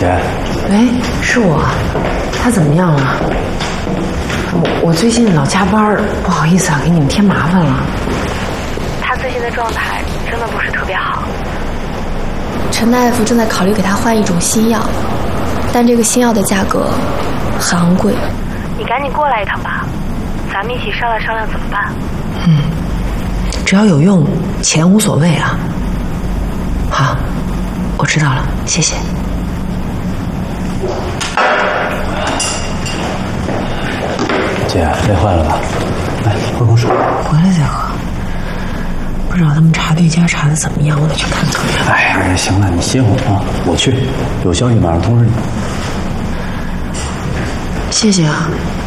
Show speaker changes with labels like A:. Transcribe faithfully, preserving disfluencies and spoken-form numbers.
A: 姐，
B: 喂，是我，他怎么样了？我我最近老加班，不好意思啊，给你们添麻烦了。
C: 他最近的状态真的不是特别好。
D: 陈大夫正在考虑给他换一种新药，但这个新药的价格很昂贵。
C: 你赶紧过来一趟吧，咱们一起商量商量怎么办。
B: 嗯，只要有用，钱无所谓啊。好，我知道了，谢谢。
A: 姐，累坏了吧？来，喝口水。
B: 回来再喝。不知道他们查对家查的怎么样，我得去看看。
A: 哎呀，行了，你歇会儿啊，我去，有消息马上通知你。
B: 谢谢啊。